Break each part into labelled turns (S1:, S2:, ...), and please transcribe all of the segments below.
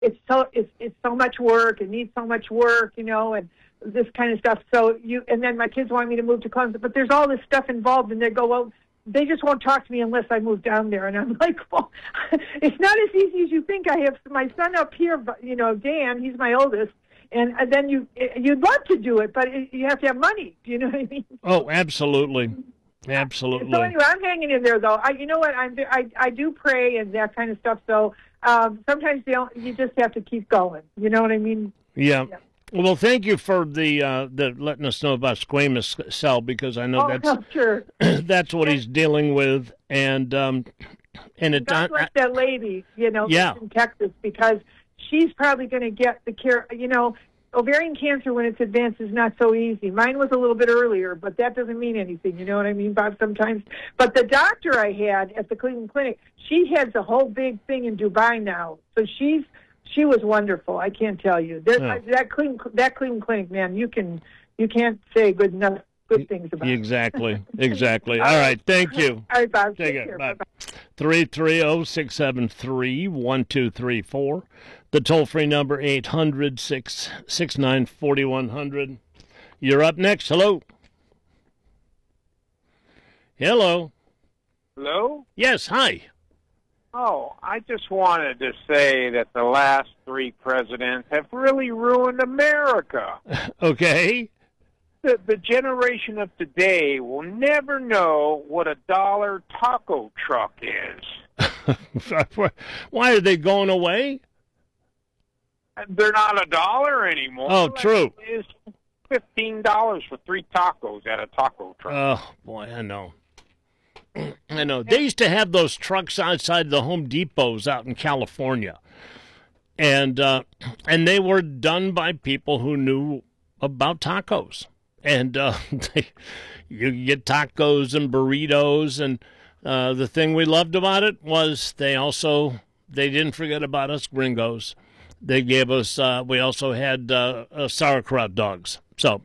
S1: it's so much work. It needs so much work, and this kind of stuff. So and then my kids want me to move to Clemson, but there's all this stuff involved, and they go, well, they just won't talk to me unless I move down there. And I'm like, well, it's not as easy as you think. I have my son up here, Dan, he's my oldest. And then you'd love to do it, but you have to have money. Do you know what I mean?
S2: Oh, absolutely. Absolutely.
S1: So anyway, I'm hanging in there, though. You know what? I do pray and that kind of stuff. So sometimes you just have to keep going. You know what I mean?
S2: Yeah. Well, thank you for the letting us know about squamous cell, because I know
S1: sure.
S2: that's what he's dealing with, and it
S1: God bless that lady, in Texas, because she's probably going to get the care. Ovarian cancer, when it's advanced, is not so easy. Mine was a little bit earlier, but that doesn't mean anything. You know what I mean, Bob, sometimes? But the doctor I had at the Cleveland Clinic, she has a whole big thing in Dubai now. So she was wonderful. I can't tell you. That Cleveland Clinic, man, you can't say good things about it.
S2: Exactly. All right, thank you.
S1: All right, Bob.
S2: Take care. Bye. 330-673-1234. The toll-free number, 800-669-4100. You're up next. Hello. Hello.
S3: Hello?
S2: Yes, hi.
S3: Oh, I just wanted to say that the last three presidents have really ruined America.
S2: Okay.
S3: The generation of today will never know what a $1 taco truck is.
S2: Why are they going away?
S3: They're not $1 anymore.
S2: Oh, true.
S3: It's $15 for 3 tacos at a taco truck.
S2: Oh, boy, I know. I know. They used to have those trucks outside the Home Depots out in California. And they were done by people who knew about tacos. And you get tacos and burritos. And the thing we loved about it was they didn't forget about us gringos. They gave us, we also had sauerkraut dogs. So.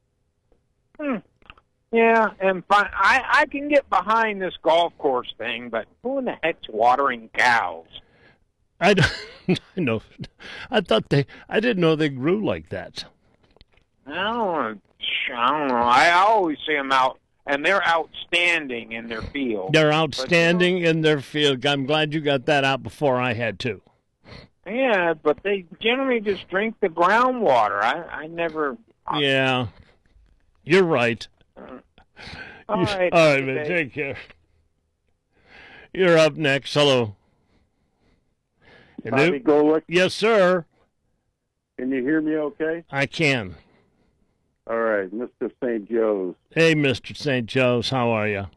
S3: Yeah, and I can get behind this golf course thing, but who in the heck's watering cows?
S2: I know. I didn't know they grew like that.
S3: I don't know. I always see them out, and they're outstanding in their field.
S2: They're outstanding in their field. I'm glad you got that out before I had to.
S3: Yeah, but they generally just drink the groundwater. I never.
S2: Yeah, you're right.
S3: All right,
S2: man. Take care. You're up next. Hello.
S4: Bobby Golick.
S2: Yes, sir.
S4: Can you hear me okay?
S2: I can.
S4: All right, Mr. St. Joe's.
S2: Hey, Mr. St. Joe's. How are you?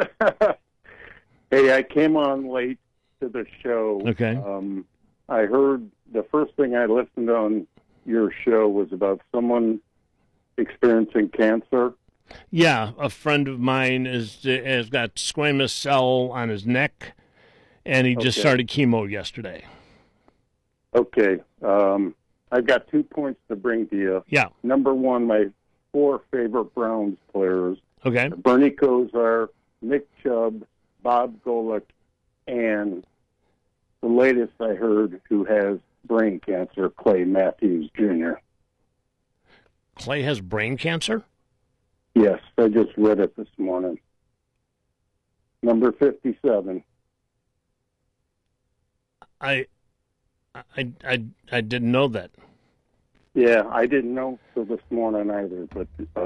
S4: Hey, I came on late to the show.
S2: Okay.
S4: I heard the first thing I listened on your show was about someone experiencing cancer.
S2: Yeah, a friend of mine has got squamous cell on his neck, and he just started chemo yesterday.
S4: Okay. I've got 2 points to bring to you.
S2: Yeah.
S4: Number one, my 4 favorite Browns players.
S2: Okay.
S4: Bernie Kosar, Nick Chubb, Bob Golick, and the latest I heard who has brain cancer, Clay Matthews Jr.
S2: Clay has brain cancer?
S4: Yes, I just read it this morning. Number 57.
S2: I didn't know that.
S4: Yeah, I didn't know till this morning either. But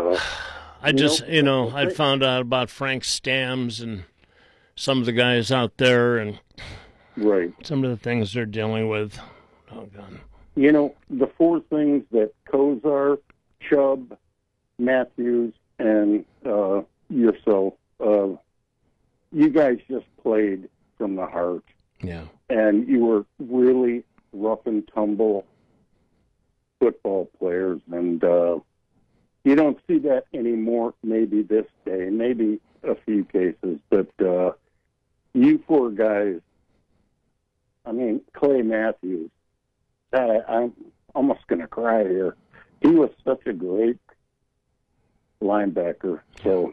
S2: I found out about Frank Stams and some of the guys out there, and some of the things they're dealing with. Oh God!
S4: The 4 things that Kosar, Chubb, Matthews, and yourself, you guys just played from the heart.
S2: Yeah.
S4: And you were really rough and tumble football players, and you don't see that anymore. Maybe this day, maybe a few cases, but you 4 guys. I mean, Clay Matthews. I'm almost going to cry here. He was such a great linebacker. So,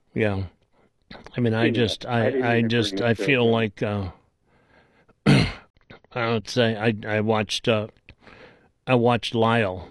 S2: yeah. I mean, I feel like I would say I watched Lyle.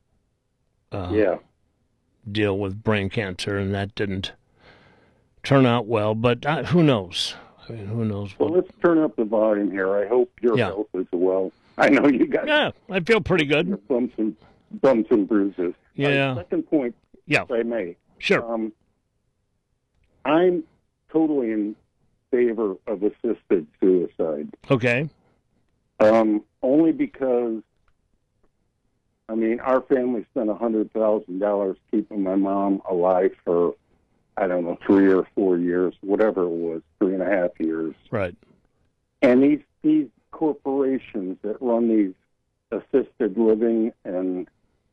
S2: Deal with brain cancer, and that didn't turn out well. But who knows? I mean, who knows?
S4: Well, let's turn up the volume here. I hope your health is well. I know you got.
S2: Yeah, I feel pretty good.
S4: Bumps and bruises.
S2: Yeah.
S4: Second point, if I may.
S2: Sure.
S4: I'm totally in favor of assisted suicide.
S2: Okay.
S4: Only because, I mean, our family spent $100,000 keeping my mom alive for, I don't know, 3 or 4 years, whatever it was, 3.5 years.
S2: Right.
S4: And these corporations that run these assisted living and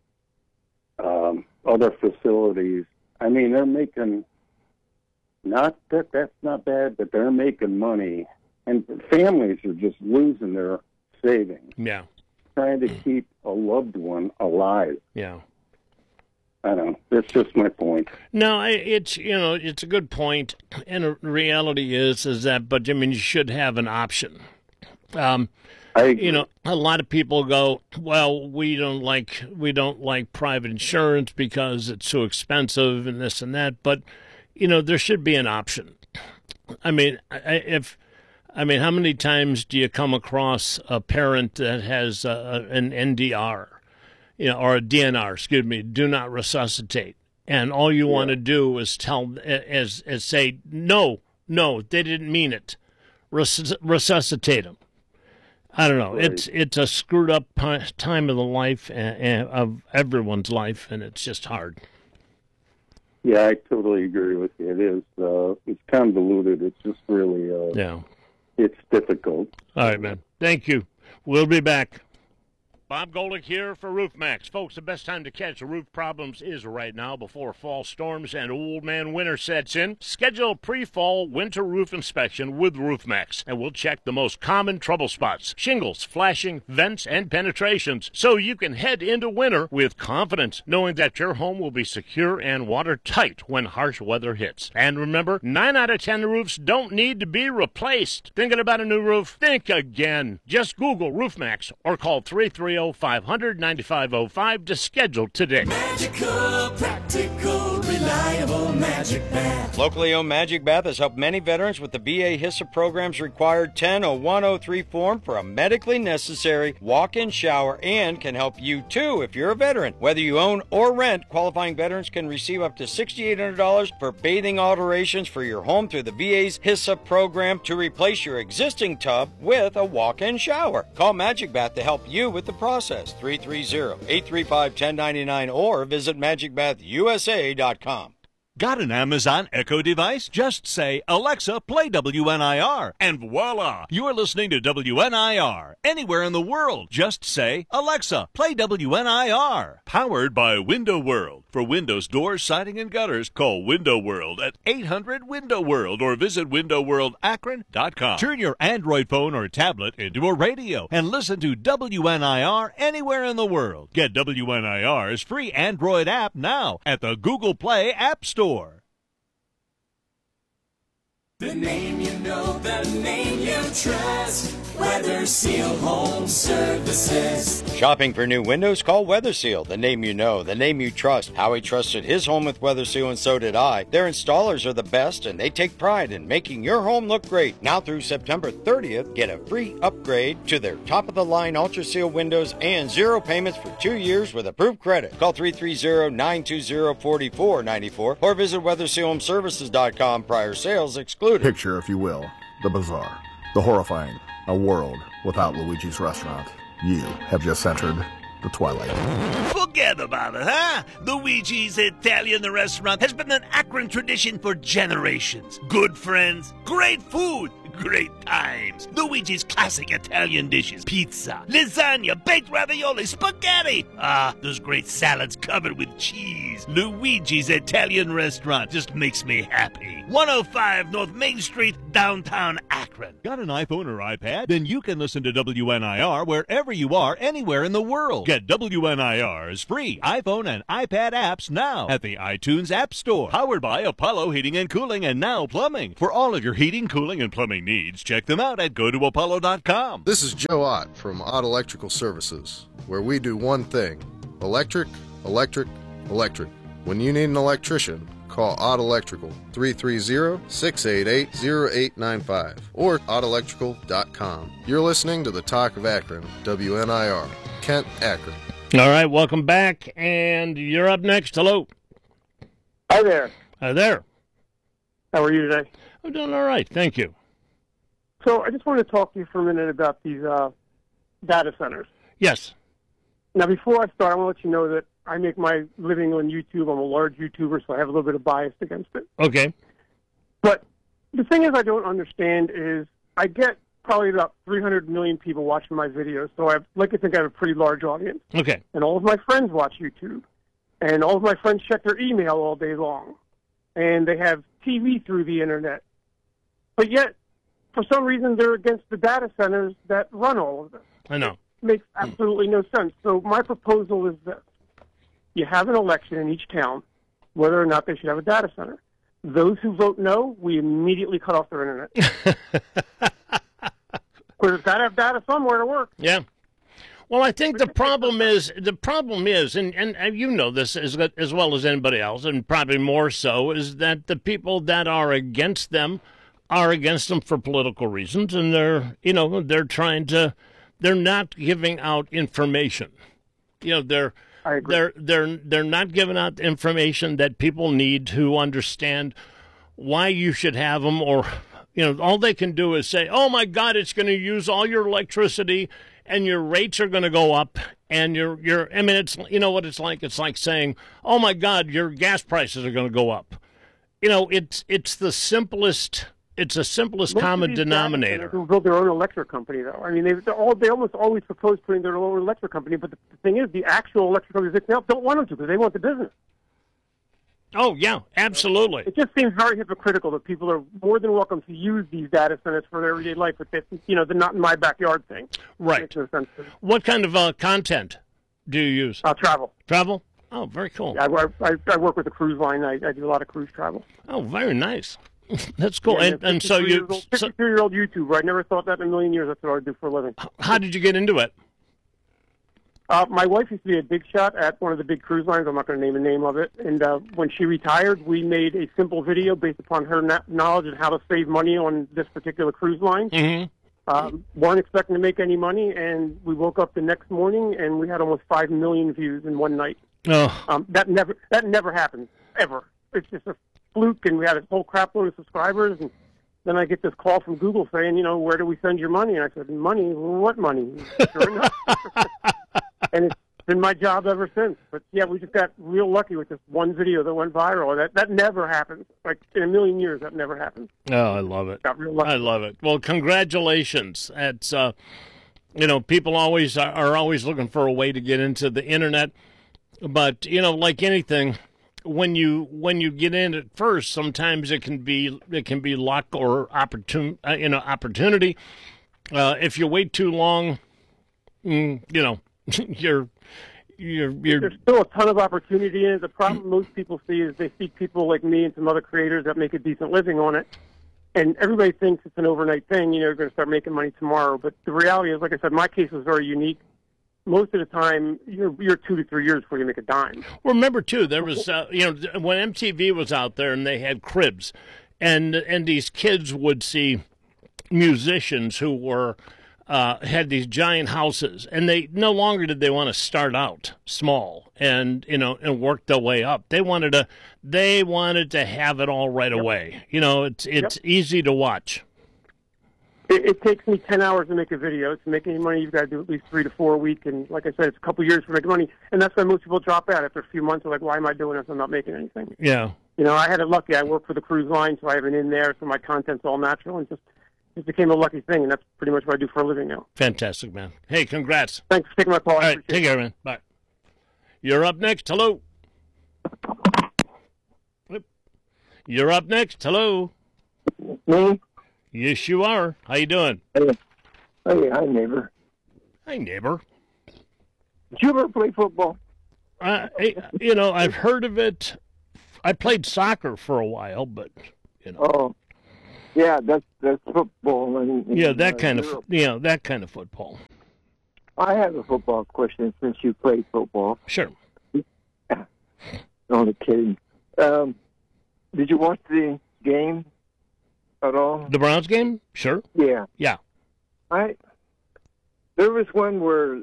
S4: other facilities, I mean, they're making, that's not bad, but they're making money. And families are just losing their savings.
S2: Yeah.
S4: Trying to keep a loved one alive.
S2: Yeah.
S4: I don't know. That's just my point.
S2: No, it's a good point, and the reality is that. But I mean, you should have an option. A lot of people go, well, we don't like private insurance because it's so expensive and this and that. But there should be an option. I mean, how many times do you come across a parent that has an NDR? Or a DNR, do not resuscitate. And all you want to do is say, no, they didn't mean it. Resuscitate them. I don't know. Right. It's a screwed up time of the life of everyone's life, and it's just hard.
S4: Yeah, I totally agree with you. It is. It's convoluted. It's just really. It's difficult.
S2: All right, man. Thank you. We'll be back. Bob Golick here for RoofMax. Folks, the best time to catch the roof problems is right now before fall storms and old man winter sets in. Schedule a pre-fall winter roof inspection with RoofMax, and we'll check the most common trouble spots, shingles, flashing, vents, and penetrations, so you can head into winter with confidence, knowing that your home will be secure and watertight when harsh weather hits. And remember, 9 out of 10 roofs don't need to be replaced. Thinking about a new roof? Think again. Just Google RoofMax or call 330-500-9505 to schedule today.
S5: Magical, practical, reliable Magic Bath.
S6: Locally owned Magic Bath has helped many veterans with the VA HISA program's required 10-0103 form for a medically necessary walk-in shower, and can help you too if you're a veteran. Whether you own or rent, qualifying veterans can receive up to $6,800 for bathing alterations for your home through the VA's HISA program to replace your existing tub with a walk-in shower. Call Magic Bath to help you with the process. 330-835-1099 or visit magicbathusa.com.
S7: Got an Amazon Echo device? Just say, Alexa, play WNIR, and voila! You are listening to WNIR. Anywhere in the world, just say, Alexa, play WNIR. Powered by Window World. For windows, doors, siding, and gutters, call Window World at 800-WINDOW-WORLD or visit windowworldakron.com. Turn your Android phone or tablet into a radio and listen to WNIR anywhere in the world. Get WNIR's free Android app now at the Google Play App Store.
S5: The name you know, the name you trust. Weather Seal Home Services.
S6: Shopping for new windows? Call Weather Seal. The name you know, the name you trust. Howie trusted his home with Weather Seal, and so did I. Their installers are the best, and they take pride in making your home look great. Now through September 30th, get a free upgrade to their top-of-the-line Ultra Seal windows and 0 payments for 2 years with approved credit. Call 330-920-4494 or visit WeatherSealHomeServices.com. Prior sales excluded.
S8: Picture, if you will, the bizarre, the horrifying, a world without Luigi's Restaurant. You have just entered the twilight.
S9: Forget about it, huh? Luigi's Italian Restaurant has been an Akron tradition for generations. Good friends, great food, great times. Luigi's classic Italian dishes: pizza, lasagna, baked ravioli, spaghetti. Those great salads covered with cheese. Luigi's Italian Restaurant just makes me happy. 105 North Main Street, downtown Akron.
S7: Got an iPhone or iPad? Then you can listen to WNIR wherever you are, anywhere in the world. Get WNIR's free iPhone and iPad apps now at the iTunes App Store. Powered by Apollo Heating and Cooling and Now Plumbing. For all of your heating, cooling, and plumbing needs, check them out at gotoapollo.com.
S10: This is Joe Ott from Ott Electrical Services, where we do one thing: electric, electric, electric. When you need an electrician, call Ott Electrical, 330-688-0895, or ottelectrical.com. You're listening to the Talk of Akron, WNIR, Kent, Akron.
S2: All right, welcome back, and you're up next. Hello.
S11: Hi there.
S2: Hi there.
S11: How are you today?
S2: I'm doing all right, thank you.
S11: So I just want to talk to you for a minute about these data centers.
S2: Yes.
S11: Now, before I start, I want to let you know that I make my living on YouTube. I'm a large YouTuber, so I have a little bit of bias against it.
S2: Okay.
S11: But the thing is I don't understand is I get probably about 300 million people watching my videos, so I like to think I have a pretty large audience.
S2: Okay.
S11: And all of my friends watch YouTube. And all of my friends check their email all day long. And they have TV through the Internet. But yet, for some reason, they're against the data centers that run all of this.
S2: I know.
S11: It makes absolutely no sense. So my proposal is this. You have an election in each town, whether or not they should have a data center. Those who vote no, we immediately cut off their Internet. Because it's got to have data somewhere to work.
S2: Yeah. Well, I think the problem is, and you know this as well as anybody else, and probably more so, is that the people that are against them are against them for political reasons, and they're not giving out information. They're not giving out information that people need to understand why you should have them, or all they can do is say, "Oh my God, it's going to use all your electricity." And your rates are going to go up, and it's what it's like. It's like saying, "Oh my God, your gas prices are going to go up." It's the simplest. It's the simplest common denominator.
S11: Who build their own electric company, though? I mean, they almost always propose putting their own electric company, but the thing is, the actual electric companies themselves don't want them to because they want the business.
S2: Oh, yeah, absolutely.
S11: It just seems very hypocritical that people are more than welcome to use these data centers for their everyday life, but the not in my backyard thing.
S2: Right.
S11: Makes no sense to me.
S2: What kind of content do you use?
S11: Travel.
S2: Travel? Oh, very cool.
S11: Yeah, I work with a cruise line. I do a lot of cruise travel.
S2: Oh, very nice. That's cool.
S11: Yeah,
S2: and so you...
S11: 52-year-old YouTuber. I never thought that in a million years. That's what I would do for a living.
S2: How did you get into it?
S11: My wife used to be a big shot at one of the big cruise lines. I'm not going to name the name of it. And when she retired, we made a simple video based upon her knowledge of how to save money on this particular cruise line.
S2: Mm-hmm.
S11: Weren't expecting to make any money, and we woke up the next morning, and we had almost 5 million views in one night.
S2: Oh.
S11: That never happens, ever. It's just a fluke, and we had a whole crap load of subscribers, and then I get this call from Google saying, where do we send your money? And I said, money? What money? Sure enough. And it's been my job ever since. But, yeah, we just got real lucky with this one video that went viral. That never happens. Like, in a million years, that never happens.
S2: Oh, I love it.
S11: Got real lucky.
S2: I love it. Well, congratulations. It's, people are always looking for a way to get into the Internet. But, like anything, when you get in at first, sometimes it can be luck or opportunity. If you wait too long, you're
S11: There's still a ton of opportunity in it. The problem most people see is they see people like me and some other creators that make a decent living on it, and everybody thinks it's an overnight thing. You're going to start making money tomorrow. But the reality is, like I said, my case was very unique. Most of the time, you're 2 to 3 years before you make a dime.
S2: Well, remember too, there was when MTV was out there and they had cribs, and these kids would see musicians who were had these giant houses, and they no longer did they want to start out small and work their way up. They wanted to have it all right away. It's easy to watch.
S11: It takes me 10 hours to make a video. To make any money, you've got to do at least 3 to 4 a week. And like I said, it's a couple years for making money. And that's why most people drop out after a few months. They're like, why am I doing this? I'm not making anything.
S2: Yeah.
S11: I had it lucky. I work for the cruise line, so I have an in there, so my content's all natural. And just became a lucky thing. And that's pretty much what I do for a living now.
S2: Fantastic, man. Hey, congrats.
S11: Thanks for taking my call.
S2: All right, take care, man. Bye. You're up next. Hello. You're up next. Hello.
S12: Me?
S2: Yes, you are. How you doing?
S12: Hey, hi, neighbor.
S2: Hi, neighbor.
S12: Did you ever play football?
S2: I've heard of it. I played soccer for a while, but
S12: Oh, Yeah, that's football.
S2: That kind of football.
S12: I have a football question since you played football.
S2: Sure.
S12: Only kidding. Did you watch the game at all?
S2: The Browns game? Sure.
S12: Yeah.
S2: Yeah.
S12: There was one where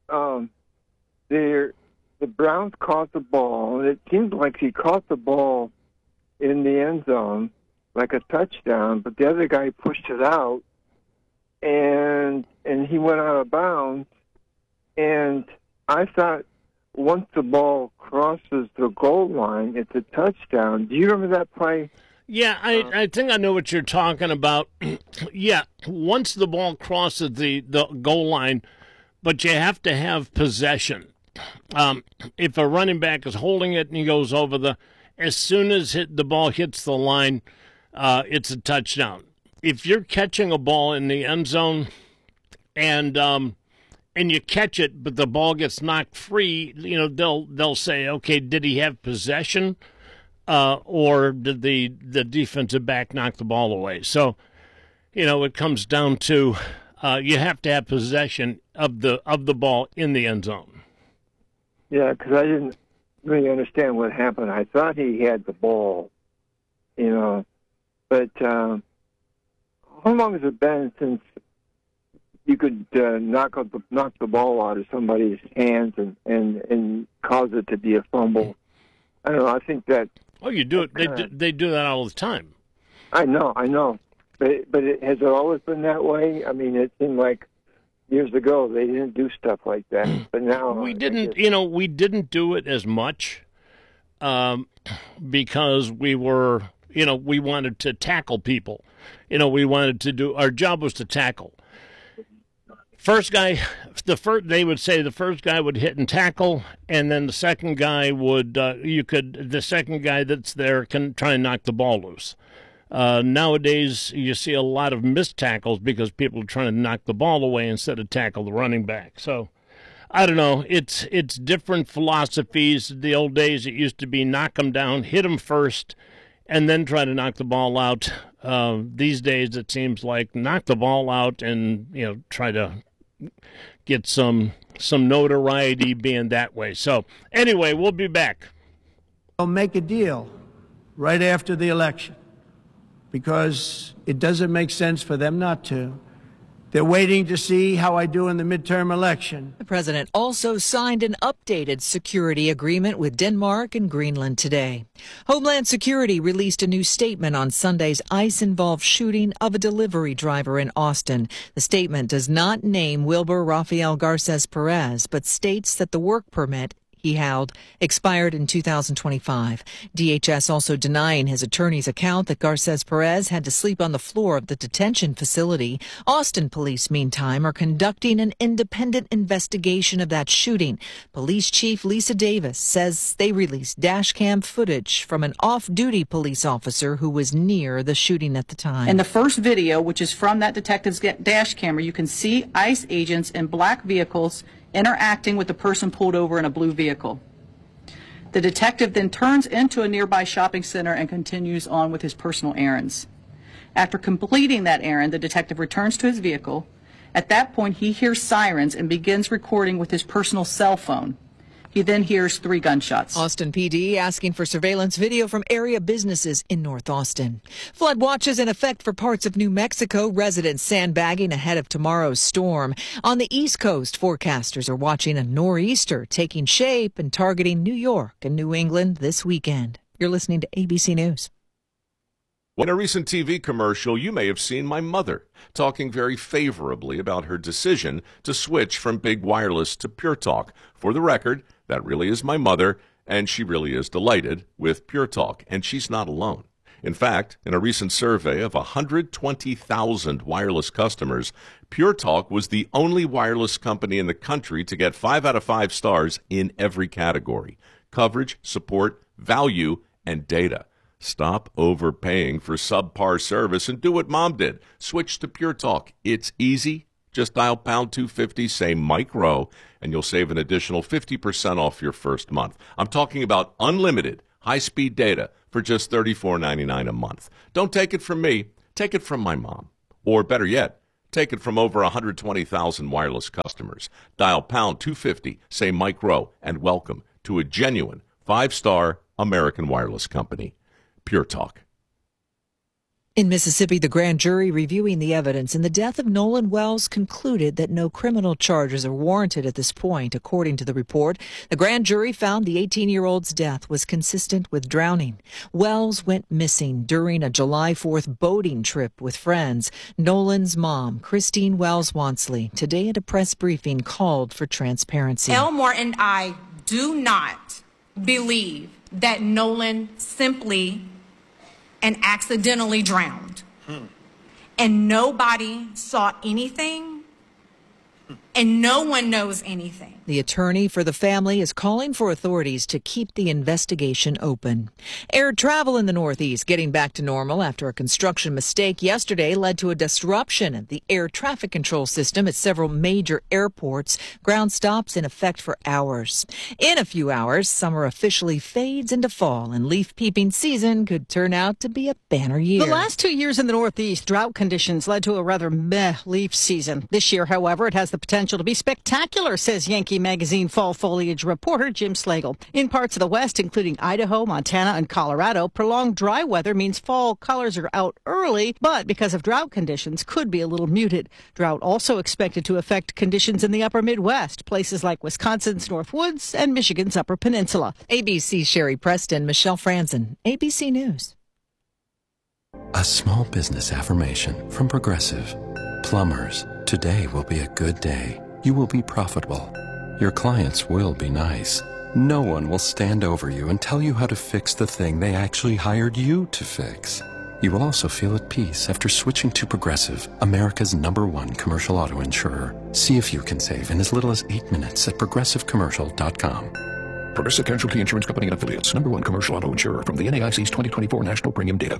S12: the Browns caught the ball, and it seemed like he caught the ball in the end zone, like a touchdown, but the other guy pushed it out, and he went out of bounds. And I thought once the ball crosses the goal line, it's a touchdown. Do you remember that play?
S2: Yeah, I think I know what you're talking about. Yeah, once the ball crosses the goal line, but you have to have possession. If a running back is holding it and he goes over as soon as the ball hits the line, it's a touchdown. If you're catching a ball in the end zone and you catch it, but the ball gets knocked free, they'll say, okay, did he have possession, or did the defensive back knock the ball away? So, it comes down to you have to have possession of the ball in the end zone.
S12: Yeah, because I didn't really understand what happened. I thought he had the ball, but how long has it been since you could knock the ball out of somebody's hands and cause it to be a fumble? I don't know. I think that.
S2: Oh, you do it. They do that all the time.
S12: I know. But has it always been that way? I mean, it seemed like years ago they didn't do stuff like that, but now
S2: we didn't. We didn't do it as much because we were. We wanted to tackle people. We wanted to do. Our job was to tackle. They would say the first guy would hit and tackle, and then the second guy would, the second guy that's there can try and knock the ball loose. Nowadays, you see a lot of missed tackles because people are trying to knock the ball away instead of tackle the running back. So, I don't know. It's different philosophies. The old days, it used to be knock them down, hit them first, and then try to knock the ball out. These days, it seems like knock the ball out and, try to get some notoriety being that way. So anyway, we'll be back.
S13: They'll make a deal right after the election because it doesn't make sense for them not to. They're waiting to see how I do in the midterm election.
S14: The president also signed an updated security agreement with Denmark and Greenland today. Homeland Security released a new statement on Sunday's ICE-involved shooting of a delivery driver in Austin. The statement does not name Wilber Rafael Garces Perez, but states that the work permit he held expired in 2025. DHS also denying his attorney's account that Garces Perez had to sleep on the floor of the detention facility. Austin police, meantime, are conducting an independent investigation of that shooting. Police Chief Lisa Davis says they released dash cam footage from an off-duty police officer who was near the shooting at the time.
S15: In the first video, which is from that detective's dash camera, you can see ICE agents in black vehicles interacting with the person pulled over in a blue vehicle. The detective then turns into a nearby shopping center and continues on with his personal errands. After completing that errand, the detective returns to his vehicle. At that point, he hears sirens and begins recording with his personal cell phone. He then hears 3 gunshots.
S14: Austin PD asking for surveillance video from area businesses in North Austin. Flood watches in effect for parts of New Mexico. Residents sandbagging ahead of tomorrow's storm. On the East Coast, forecasters are watching a nor'easter taking shape and targeting New York and New England this weekend. You're listening to ABC News.
S16: In a recent TV commercial, you may have seen my mother talking very favorably about her decision to switch from big wireless to Pure Talk. For the record, that really is my mother, and she really is delighted with Pure Talk, and she's not alone. In fact, in a recent survey of 120,000 wireless customers, Pure Talk was the only wireless company in the country to get 5 out of 5 stars in every category: coverage, support, value, and data. Stop overpaying for subpar service and do what Mom did. Switch to Pure Talk. It's easy. Just dial pound 250, say Mike Rowe, and you'll save an additional 50% off your first month. I'm talking about unlimited high-speed data for just $34.99 a month. Don't take it from me. Take it from my mom. Or better yet, take it from over 120,000 wireless customers. Dial pound 250, say Mike Rowe, and welcome to a genuine 5-star American wireless company. Pure Talk.
S14: In Mississippi, the grand jury reviewing the evidence in the death of Nolan Wells concluded that no criminal charges are warranted at this point. According to the report, the grand jury found the 18-year-old's death was consistent with drowning. Wells went missing during a July 4th boating trip with friends. Nolan's mom, Christine Wells Wansley, today at a press briefing called for transparency.
S17: Elmore and I do not believe that Nolan simply and accidentally drowned. And nobody saw anything, and no one knows anything.
S14: The attorney for the family is calling for authorities to keep the investigation open. Air travel in the Northeast getting back to normal after a construction mistake yesterday led to a disruption of the air traffic control system at several major airports. Ground stops in effect for hours. In a few hours, summer officially fades into fall, and leaf peeping season could turn out to be a banner year.
S18: The last 2 years in the Northeast, drought conditions led to a rather meh leaf season. This year, however, it has the potential to be spectacular, says Yankee Magazine fall foliage reporter Jim Slagle. In parts of the West, including Idaho, Montana, and Colorado, prolonged dry weather means fall colors are out early, but because of drought conditions, could be a little muted. Drought also expected to affect conditions in the upper Midwest, places like Wisconsin's North Woods and Michigan's Upper Peninsula.
S14: ABC Sherry Preston, Michelle Franzen, ABC News.
S19: A small business affirmation from Progressive. Plumbers, today will be a good day. You will be profitable. Your clients will be nice. No one will stand over you and tell you how to fix the thing they actually hired you to fix. You will also feel at peace after switching to Progressive, America's #1 commercial auto insurer. See if you can save in as little as 8 minutes at progressivecommercial.com.
S20: Progressive Casualty Insurance Company and Affiliates, #1 commercial auto insurer from the NAIC's 2024 National Premium Data.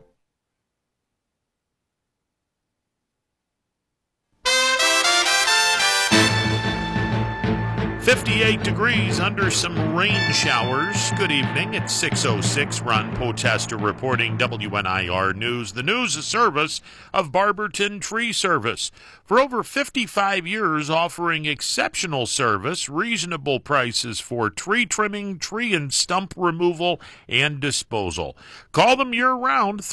S21: 58 degrees under some rain showers. Good evening. It's 6:06. Ron Potester reporting WNIR News. The news is service of Barberton Tree Service. For over 55 years, offering exceptional service, reasonable prices for tree trimming, tree and stump removal, and disposal. Call them year-round,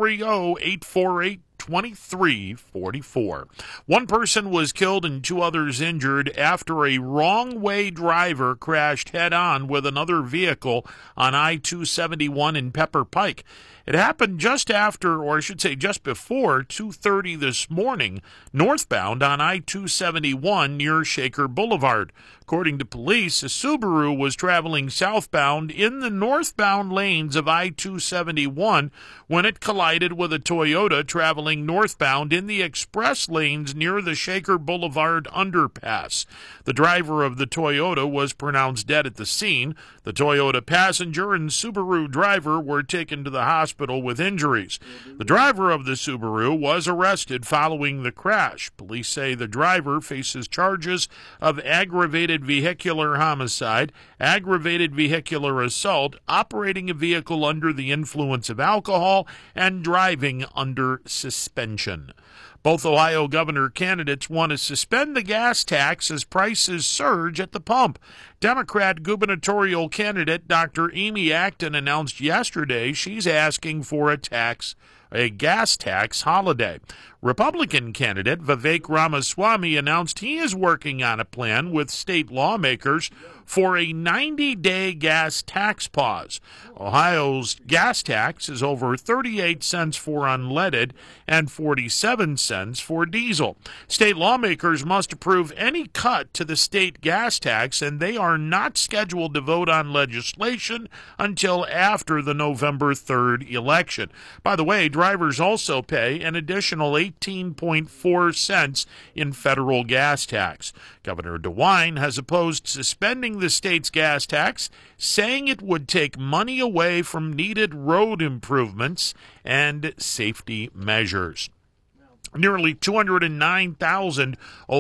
S21: 330-848-2344. One person was killed and 2 others injured after a wrong-way driver crashed head-on with another vehicle on I-271 in Pepper Pike. It happened just after, or I should say just before, 2:30 this morning, northbound on I-271 near Shaker Boulevard. According to police, a Subaru was traveling southbound in the northbound lanes of I-271 when it collided with a Toyota traveling northbound in the express lanes near the Shaker Boulevard underpass. The driver of the Toyota was pronounced dead at the scene. The Toyota passenger and Subaru driver were taken to the hospital with injuries. The driver of the Subaru was arrested following the crash. Police say the driver faces charges of aggravated vehicular homicide, aggravated vehicular assault, operating a vehicle under the influence of alcohol, and driving under suspension. Both Ohio governor candidates want to suspend the gas tax as prices surge at the pump. Democrat gubernatorial candidate Dr. Amy Acton announced yesterday she's asking for a gas tax holiday. Republican candidate Vivek Ramaswamy announced he is working on a plan with state lawmakers for a 90-day gas tax pause. Ohio's gas tax is over 38 cents for unleaded and 47 cents for diesel. State lawmakers must approve any cut to the state gas tax, and they are not scheduled to vote on legislation until after the November 3rd election. By the way, drivers also pay an additional 18.4 cents in federal gas tax. Governor DeWine has opposed suspending the state's gas tax, saying it would take money away from needed road improvements and safety measures. Nearly 209,000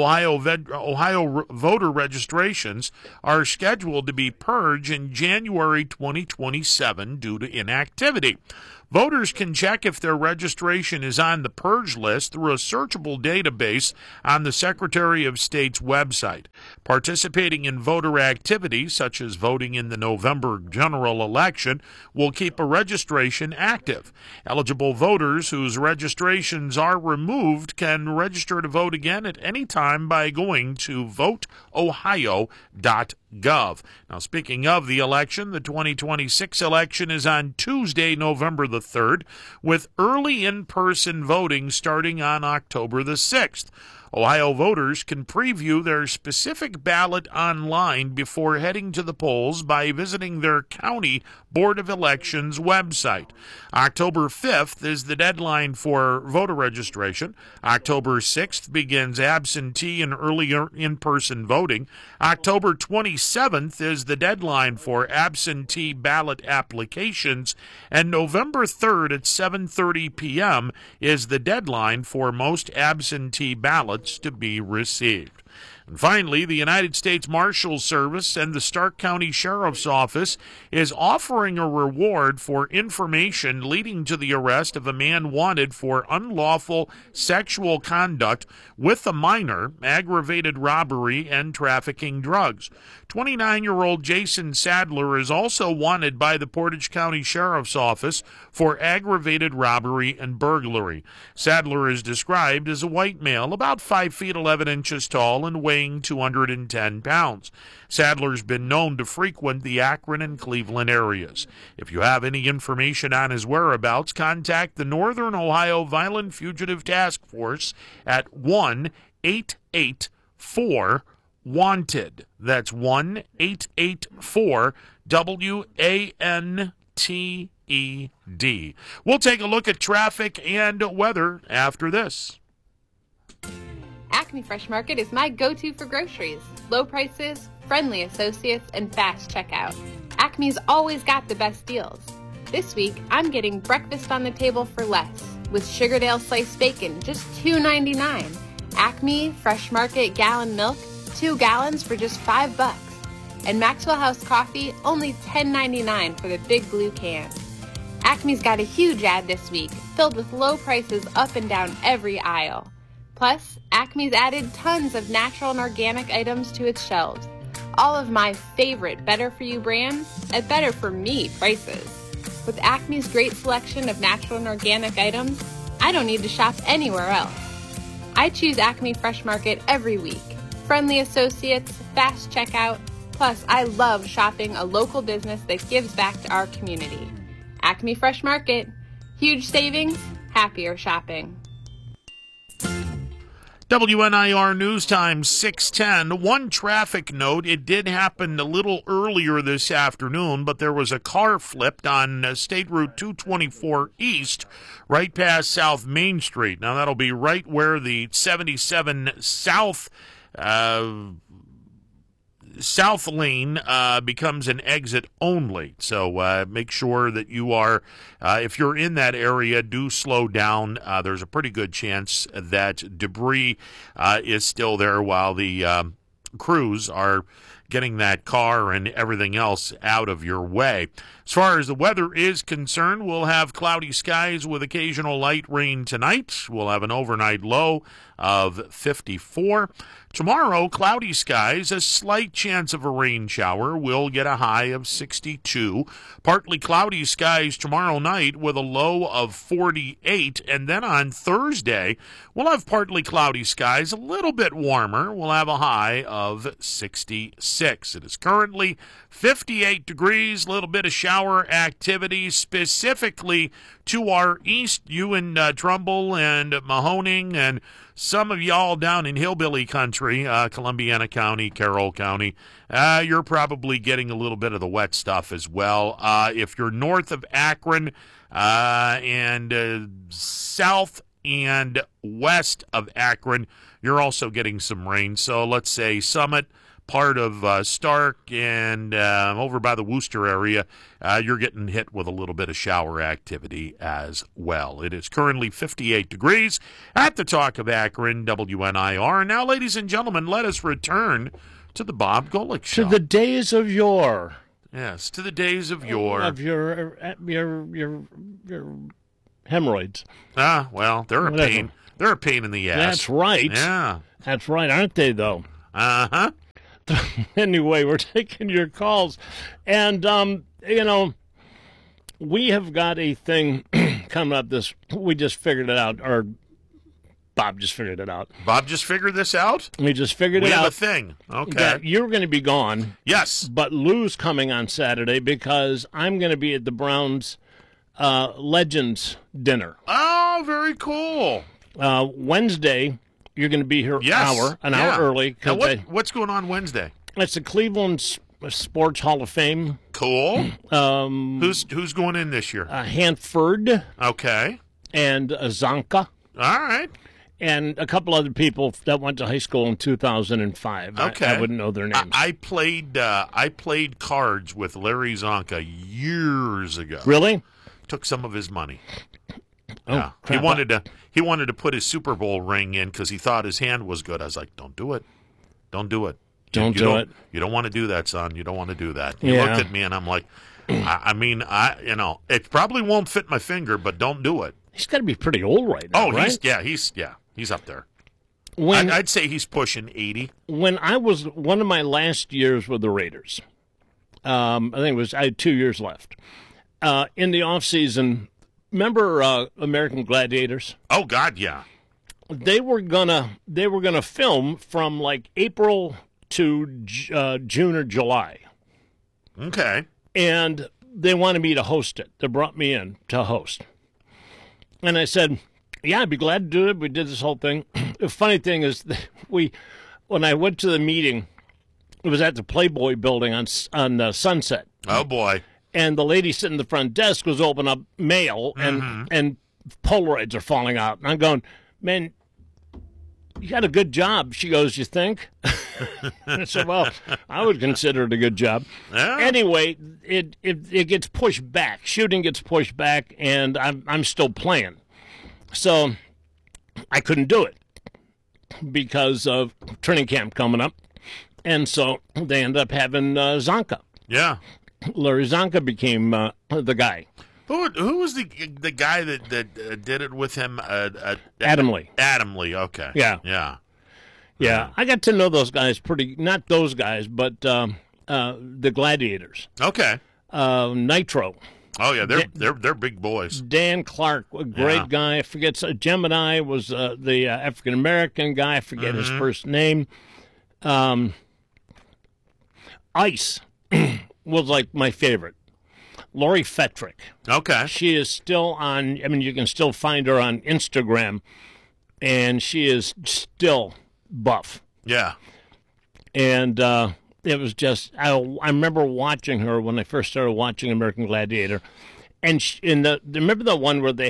S21: Ohio voter registrations are scheduled to be purged in January 2027 due to inactivity. Voters can check if their registration is on the purge list through a searchable database on the Secretary of State's website. Participating in voter activities, such as voting in the November general election, will keep a registration active. Eligible voters whose registrations are removed can register to vote again at any time by going to voteohio.gov. Now, speaking of the election, the 2026 election is on Tuesday, November the 3rd, with early in-person voting starting on October the 6th. Ohio voters can preview their specific ballot online before heading to the polls by visiting their county Board of Elections website. October 5th is the deadline for voter registration. October 6th begins absentee and early in-person voting. October 27th is the deadline for absentee ballot applications. And November 3rd at 7:30 p.m. is the deadline for most absentee ballots to be received. And finally, the United States Marshals Service and the Stark County Sheriff's Office is offering a reward for information leading to the arrest of a man wanted for unlawful sexual conduct with a minor, aggravated robbery, and trafficking drugs. 29-year-old Jason Sadler is also wanted by the Portage County Sheriff's Office for aggravated robbery and burglary. Sadler is described as a white male, about 5 feet 11 inches tall and weighing 210 pounds. Sadler's been known to frequent the Akron and Cleveland areas. If you have any information on his whereabouts, contact the Northern Ohio Violent Fugitive Task Force at 1-884-WANTED. That's 1-884-WANTED. We'll take a look at traffic and weather after this.
S1: Acme Fresh Market is my go-to for groceries. Low prices, friendly associates, and fast checkout. Acme's always got the best deals. This week, I'm getting breakfast on the table for less, with Sugardale sliced bacon, just $2.99. Acme Fresh Market gallon milk, 2 gallons for just $5. And Maxwell House coffee, only $10.99 for the big blue can. Acme's got a huge ad this week, filled with low prices up and down every aisle. Plus, Acme's added tons of natural and organic items to its shelves. All of my favorite Better For You brands at Better For Me prices. With Acme's great selection of natural and organic items, I don't need to shop anywhere else. I choose Acme Fresh Market every week. Friendly associates, fast checkout, plus I love shopping a local business that gives back to our community. Acme Fresh Market. Huge savings, happier shopping.
S21: WNIR News Time 6:10. One traffic note. It did happen a little earlier this afternoon, but there was a car flipped on State Route 224 East, right past South Main Street. Now, that'll be right where the 77 South lane becomes an exit only. So make sure that you are, if you're in that area, do slow down. There's a pretty good chance that debris is still there while the crews are getting that car and everything else out of your way. As far as the weather is concerned, we'll have cloudy skies with occasional light rain tonight. We'll have an overnight low of 54. Tomorrow, cloudy skies, a slight chance of a rain shower. We'll get a high of 62. Partly cloudy skies tomorrow night with a low of 48. And then on Thursday, we'll have partly cloudy skies, a little bit warmer. We'll have a high of 66. It is currently 58 degrees, a little bit of shower activity specifically to our east. You in Trumbull and Mahoning and some of y'all down in hillbilly country, Columbiana County, Carroll County, you're probably getting a little bit of the wet stuff as well. If you're north of Akron and south and west of Akron, you're also getting some rain. So let's say Summit, part of Stark, and over by the Worcester area, you're getting hit with a little bit of shower activity as well. It is currently 58 degrees at the Talk of Akron, WNIR. Now, ladies and gentlemen, let us return to the Bob Golick Show.
S2: To the days of yore.
S21: Yes, to the days of yore.
S2: Of your hemorrhoids.
S21: Ah, well, they're a pain. They're a pain in the ass.
S2: That's right.
S21: Yeah.
S2: That's right, aren't they, though?
S21: Uh-huh.
S2: Anyway, we're taking your calls. And, we have got a thing coming up we just figured it out, or Bob just figured it out.
S21: Bob just figured this out?
S2: We just figured it out.
S21: We have a thing. Okay.
S2: That you're going to be gone.
S21: Yes.
S2: But Lou's coming on Saturday because I'm going to be at the Browns Legends dinner.
S21: Oh, very cool.
S2: Wednesday, you're going to be here an hour early.
S21: Now what's going on Wednesday?
S2: It's the Cleveland Sports Hall of Fame.
S21: Cool. Who's going in this year?
S2: Hanford.
S21: Okay.
S2: And Zonka.
S21: All right.
S2: And a couple other people that went to high school in 2005.
S21: Okay.
S2: I wouldn't know their names.
S21: I played cards with Larry Zonka years ago.
S2: Really?
S21: Took some of his money.
S2: Oh,
S21: yeah.
S2: crap.
S21: He wanted to put his Super Bowl ring in because he thought his hand was good. I was like, don't do it. Don't do it.
S2: Don't do it.
S21: You don't want to do that, son. You don't want to do that. He
S2: Yeah.
S21: looked at me and I'm like, it probably won't fit my finger, but don't do it.
S2: He's got to be pretty old right now,
S21: Oh,
S2: right?
S21: he's up there.
S2: When,
S21: I'd say he's pushing 80.
S2: When I was one of my last years with the Raiders, I think I had 2 years left. In the off season, remember American Gladiators?
S21: Oh God, yeah.
S2: They were gonna film from like April to June or July.
S21: Okay.
S2: And they wanted me to host it. They brought me in to host. And I said, yeah, I'd be glad to do it. We did this whole thing. The funny thing is, when I went to the meeting, it was at the Playboy building on Sunset.
S21: Oh, boy.
S2: And the lady sitting at the front desk was opening up mail, and Polaroids are falling out. And I'm going, man, you got a good job. She goes, you think? I said, well, I would consider it a good job.
S21: Yeah.
S2: Anyway, it gets pushed back. Shooting gets pushed back, and I'm still playing. So I couldn't do it because of training camp coming up. And so they ended up having Zonka.
S21: Yeah.
S2: Larry Zonka became the guy.
S21: Who was the guy that did it with him?
S2: Adam Lee.
S21: Adam Lee, okay.
S2: Yeah.
S21: Yeah.
S2: Yeah, I got to know those guys not those guys, but the Gladiators.
S21: Okay.
S2: Nitro.
S21: Oh yeah, they're big boys.
S2: Dan Clark, a great guy. I forget. Gemini was the African American guy. I forget his first name. Ice was like my favorite. Lori Fetrick.
S21: Okay.
S2: She is still on. I mean, you can still find her on Instagram, and she is still buff.
S21: Yeah.
S2: And it was just, I remember watching her when I first started watching American Gladiator. And remember the one where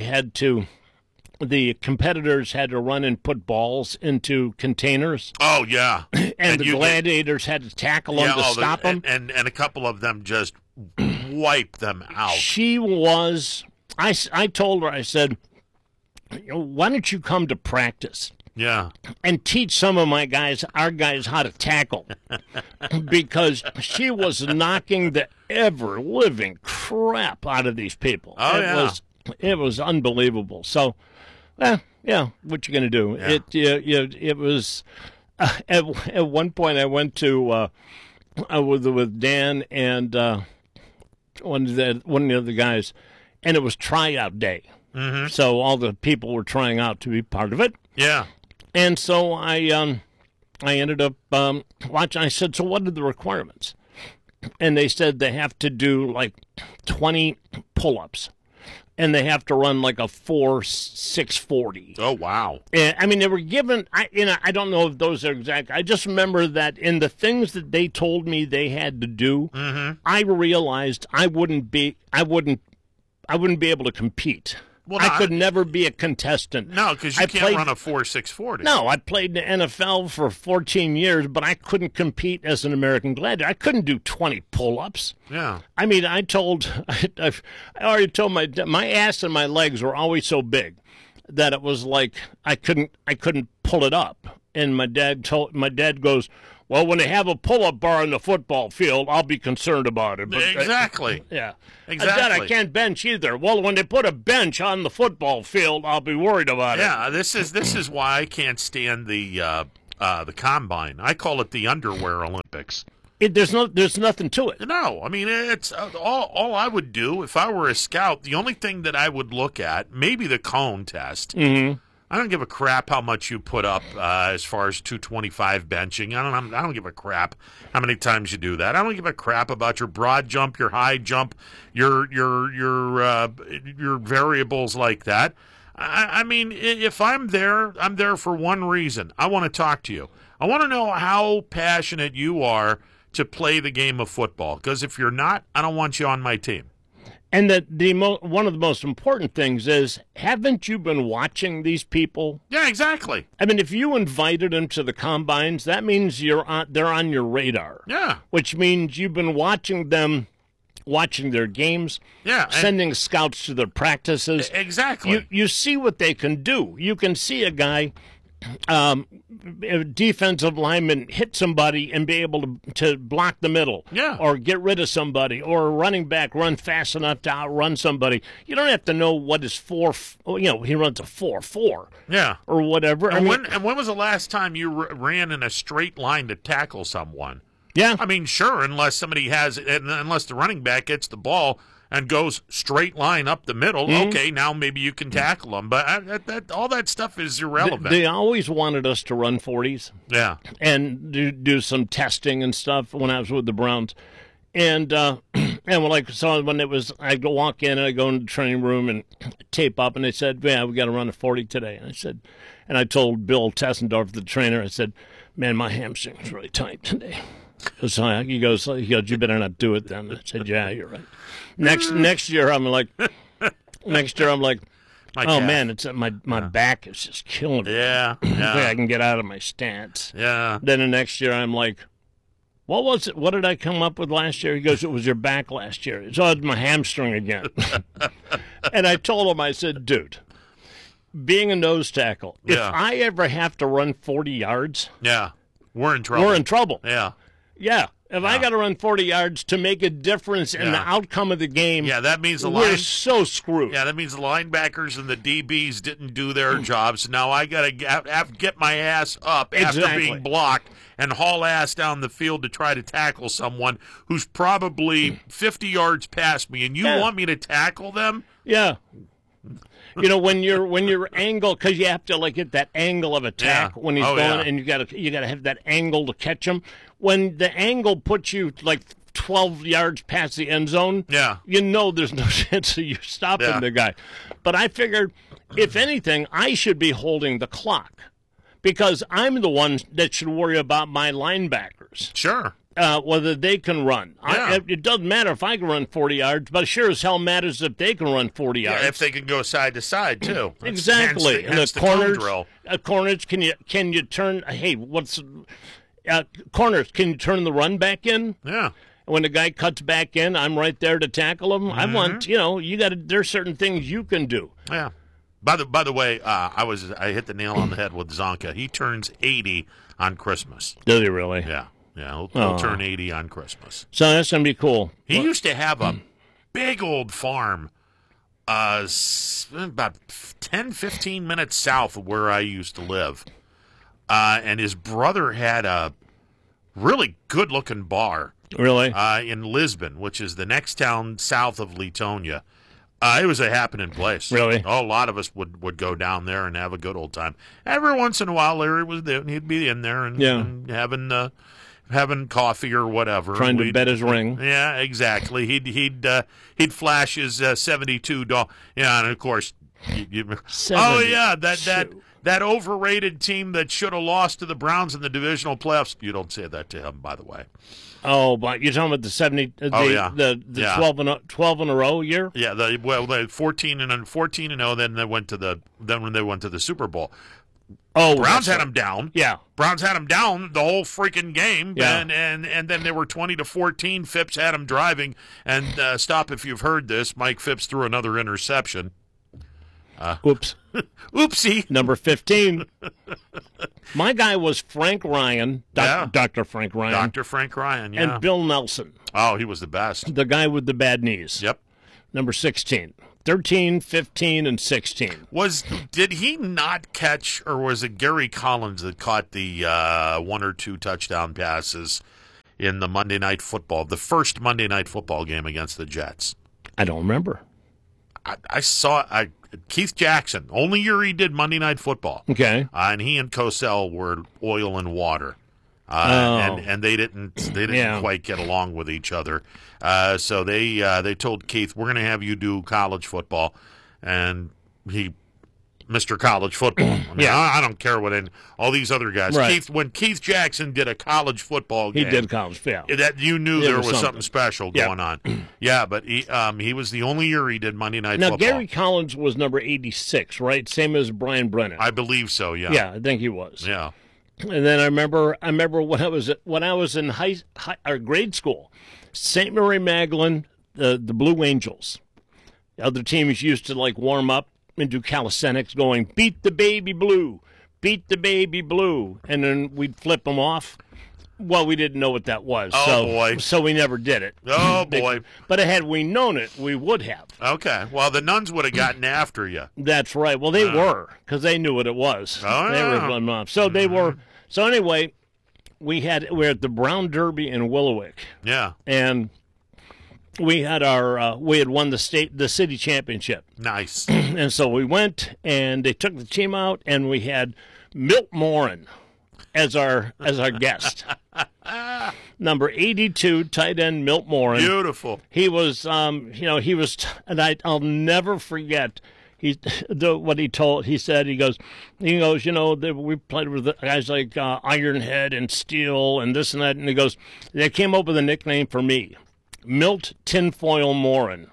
S2: the competitors had to run and put balls into containers?
S21: Oh, yeah.
S2: and the gladiators had to tackle them to stop them?
S21: And a couple of them just wiped them out.
S2: She was, I told her, I said, why don't you come to practice?
S21: Yeah.
S2: And teach some of our guys how to tackle. Because she was knocking the ever-living crap out of these people. It was unbelievable. So, yeah, what you going to do?
S21: Yeah.
S2: It was, at one point I went to, with Dan and one of the other guys, and it was tryout day.
S21: Mm-hmm.
S2: So all the people were trying out to be part of it.
S21: Yeah.
S2: And so I ended up watching. I said, so what are the requirements? And they said they have to do like 20 pull-ups. And they have to run like a 4.640.
S21: Oh, wow.
S2: And, I mean, they were given, I don't know if those are exact. I just remember that in the things that they told me they had to do, I realized I wouldn't be able to compete.
S21: Well,
S2: I could never be a contestant.
S21: No, because you can't run a 4.640.
S2: No, I played in the NFL for 14 years, but I couldn't compete as an American Gladiator. I couldn't do 20 pull-ups.
S21: Yeah.
S2: I mean, I already told my ass and my legs were always so big that it was like I couldn't pull it up. And my dad goes, Well, when they have a pull-up bar on the football field, I'll be concerned about it. But,
S21: Exactly.
S2: yeah.
S21: Exactly.
S2: Dad, I can't bench either. Well, when they put a bench on the football field, I'll be worried about it.
S21: Yeah, this is why I can't stand the combine. I call it the underwear Olympics.
S2: There's nothing to it.
S21: No, I mean, it's all I would do if I were a scout. The only thing that I would look at, maybe the cone test.
S2: Mm-hmm.
S21: I don't give a crap how much you put up as far as 225 benching. I don't give a crap how many times you do that. I don't give a crap about your broad jump, your high jump, your variables like that. I mean, if I'm there for one reason. I want to talk to you. I want to know how passionate you are to play the game of football. Because if you're not, I don't want you on my team.
S2: And one of the most important things is, haven't you been watching these people?
S21: Yeah, exactly.
S2: I mean, if you invited them to the combines, that means they're on your radar.
S21: Yeah.
S2: Which means you've been watching them, watching their games, sending scouts to their practices.
S21: Exactly.
S2: You see what they can do. You can see a guy, a defensive lineman, hit somebody and be able to block the middle, or get rid of somebody, or a running back run fast enough to outrun somebody. You don't have to know what his he runs a 4.4, or whatever.
S21: And when was the last time you ran in a straight line to tackle someone?
S2: Yeah,
S21: I mean, sure, unless the running back gets the ball and goes straight line up the middle, okay, now maybe you can tackle them. But all that stuff is irrelevant.
S2: They always wanted us to run 40s.
S21: Yeah.
S2: And do some testing and stuff when I was with the Browns. And when it was, I go walk in and I go in the training room and tape up, and they said, yeah, we got to run a 40 today. And I told Bill Tessendorf, the trainer, I said, man, my hamstring's really tight today. So he goes, you better not do it then. I said, yeah, you're right. Next year I'm like, oh man, it's my back is just killing me.
S21: Yeah.
S2: I can get out of my stance.
S21: Yeah.
S2: Then the next year I'm like, what was it? What did I come up with last year? He goes, it was your back last year. It's my hamstring again. And I told him, I said, dude, being a nose tackle, if I ever have to run 40 yards,
S21: we're in trouble.
S2: We're in trouble.
S21: Yeah.
S2: If I got to run 40 yards to make a difference in the outcome of the game,
S21: that means
S2: we're so screwed.
S21: Yeah, that means the linebackers and the DBs didn't do their jobs. Now I got to get my ass up after being blocked and haul ass down the field to try to tackle someone who's probably 50 yards past me, and you want me to tackle them?
S2: Yeah. When you're angled, because you have to get that angle of attack when he's going, and you gotta have that angle to catch him. When the angle puts you 12 yards past the end zone, there's no chance of you stopping the guy. But I figured, if anything, I should be holding the clock, because I'm the one that should worry about my linebackers.
S21: Sure.
S2: Whether they can run. It doesn't matter if I can run 40 yards, but it sure as hell matters if they can run 40 yards.
S21: Yeah, if they can go side to side, too.
S2: Exactly.
S21: Hence
S2: the
S21: corners drill.
S2: Corners, can you turn, corners, can you turn the run back in?
S21: Yeah.
S2: When the guy cuts back in, I'm right there to tackle him. I want, there's certain things you can do.
S21: Yeah. By the way, I hit the nail on the head with Zonka. He turns 80 on Christmas.
S2: Does he really?
S21: Yeah. Yeah, he'll turn 80 on Christmas.
S2: So that's going to be cool.
S21: He used to have a big old farm about 10, 15 minutes south of where I used to live. And his brother had a really good-looking bar.
S2: Really?
S21: In Lisbon, which is the next town south of Latonia. It was a happening place.
S2: Really?
S21: Oh, a lot of us would go down there and have a good old time. Every once in a while, Larry was there, and he'd be in there and having coffee or whatever.
S2: Trying to bet his ring.
S21: Yeah, exactly. He'd flash his 72 doll. Yeah, and of course, that overrated team that should have lost to the Browns in the divisional playoffs. You don't say that to him, by the way.
S2: Oh, but you're talking about the 70. The 12 in a row year.
S21: Yeah, the 14 and 0. Then when they went to the Super Bowl.
S2: Oh,
S21: Browns had them down.
S2: Yeah,
S21: Browns had them down the whole freaking game.
S2: Yeah.
S21: and then they were 20-14. Phipps had them driving. And stop if you've heard this. Mike Phipps threw another interception.
S2: Oops.
S21: Oopsie.
S2: Number 15. My guy was Frank Ryan, Dr. Frank Ryan.
S21: Dr. Frank Ryan, yeah.
S2: And Bill Nelson.
S21: Oh, he was the best.
S2: The guy with the bad knees.
S21: Yep.
S2: Number 16. 13, 15, and 16.
S21: Did he not catch, or was it Gary Collins that caught the 1 or 2 touchdown passes in the Monday Night Football, the first Monday Night Football game against the Jets?
S2: I don't remember.
S21: I saw Keith Jackson, only year he did Monday Night Football.
S2: Okay.
S21: And he and Cosell were oil and water. And they didn't quite get along with each other. So they told Keith, we're going to have you do college football. And he, Mr. College Football. I mean, I don't care what all these other guys.
S2: Right.
S21: When Keith Jackson did a college football game.
S2: He did college, yeah.
S21: That you knew there was something special going on. Yeah, but he was the only year he did Monday Night Football.
S2: Now, Gary Collins was number 86, right? Same as Brian Brennan.
S21: I believe so, yeah.
S2: Yeah, I think he was.
S21: Yeah.
S2: And then I remember when I was in grade school, St. Mary Magdalene, the Blue Angels. The other teams used to warm up and do calisthenics, going beat the baby blue, and then we'd flip them off. Well, we didn't know what that was.
S21: Boy!
S2: So we never did it.
S21: Oh boy!
S2: But had we known it, we would have.
S21: Okay. Well, the nuns would have gotten after you.
S2: That's right. Well, they were, because they knew what it was.
S21: Oh,
S2: they were flipping off. So they were. So anyway, we're at the Brown Derby in Willowick.
S21: Yeah.
S2: And we had we had won the city championship.
S21: Nice.
S2: And so we went, and they took the team out, and we had Milt Morin as our guest. Number 82, tight end Milt Morin.
S21: Beautiful.
S2: He was, and I'll never forget. What he told, he said, he goes, we played with guys like Ironhead and Steel and this and that, and he goes, they came up with a nickname for me, Milt Tinfoil Morin.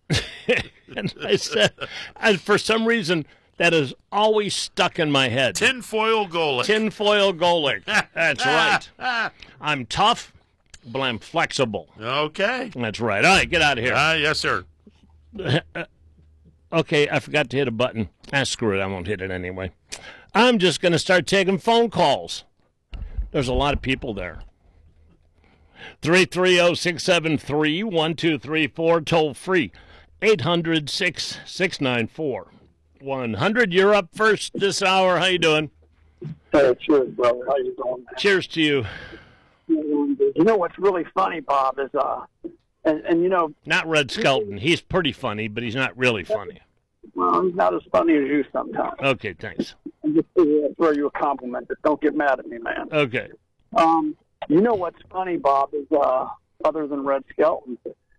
S2: And I said, and for some reason, that is always stuck in my head.
S21: Tinfoil Golic.
S2: Tinfoil Golic. That's right. I'm tough, but I'm flexible.
S21: Okay.
S2: That's right. All right, get out of here.
S21: Yes, sir.
S2: Okay, I forgot to hit a button. Screw it. I won't hit it anyway. I'm just going to start taking phone calls. There's a lot of people there. 330-673-1234, toll free. 800-694-100. You're up first this hour. How you doing?
S3: Cheers, brother. How you doing, man?
S2: Cheers to you.
S3: You know what's really funny, Bob, is
S2: not Red Skelton. He's pretty funny, but he's not really funny.
S3: Well, he's not as funny as you sometimes.
S2: Okay, thanks.
S3: I'm just throw you a compliment, but don't get mad at me, man.
S2: Okay.
S3: You know what's funny, Bob, is other than Red Skelton,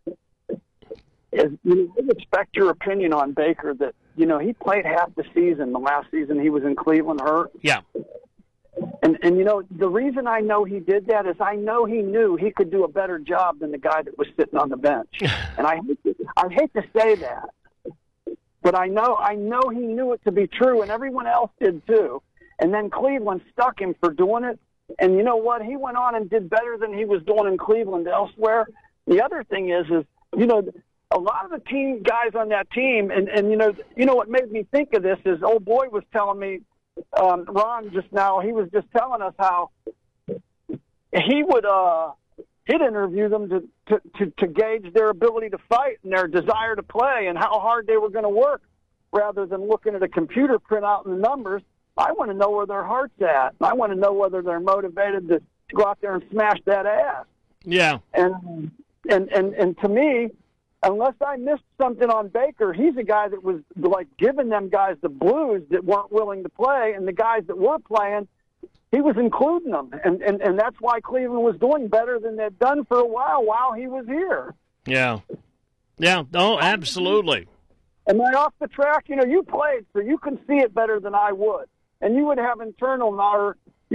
S3: is I respect your opinion on Baker that he played half the season. The last season he was in Cleveland hurt.
S2: Yeah.
S3: And the reason I know he did that is I know he knew he could do a better job than the guy that was sitting on the bench. And I hate to say that, but I know he knew it to be true, and everyone else did too. And then Cleveland stuck him for doing it. And you know what? He went on and did better than he was doing in Cleveland elsewhere. The other thing is a lot of the team guys on that team, and what made me think of this is old boy was telling me. Ron just now, he was just telling us how he'd interview them to gauge their ability to fight and their desire to play and how hard they were going to work rather than looking at a computer printout and the numbers. I want to know where their heart's at. I want to know whether they're motivated to go out there and smash that ass.
S2: Yeah.
S3: And to me, unless I missed something on Baker, he's a guy that was giving them guys the blues that weren't willing to play, and the guys that were playing, he was including them. And that's why Cleveland was doing better than they'd done for a while he was here.
S2: Yeah. Yeah. Oh, absolutely.
S3: Am I off the track? You played, so you can see it better than I would. And you would have internal knowledge